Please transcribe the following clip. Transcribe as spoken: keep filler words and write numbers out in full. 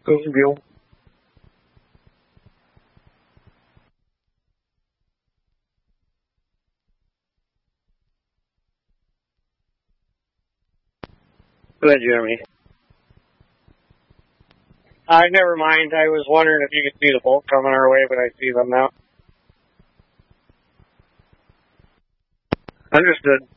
Go ahead, Bill. Go ahead, Jeremy. Uh, never mind. I was wondering if you could see the bolt coming our way, but I see them now. Understood.